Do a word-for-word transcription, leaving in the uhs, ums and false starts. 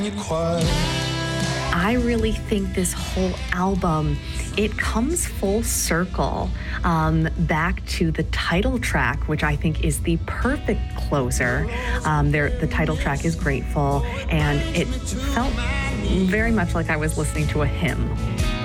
I really think this whole album, it comes full circle um, back to the title track, which I think is the perfect closer. Um, there, the title track is Grateful, and it felt very much like I was listening to a hymn.